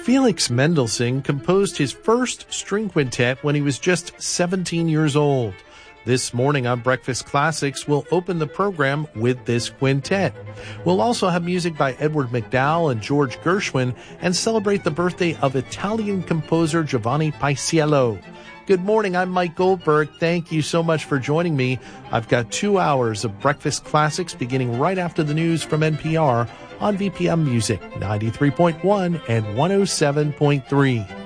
Felix Mendelssohn composed his first string quintet when he was just 17 years old. This morning on Breakfast Classics, we'll open the program with this quintet. We'll also have music by Edward MacDowell and George Gershwin and celebrate the birthday of Italian composer Giovanni Paisiello. Good morning, I'm Mike Goldberg. Thank you so much for joining me. I've got 2 hours of Breakfast Classics beginning right after the news from NPR on VPM Music 93.1 and 107.3.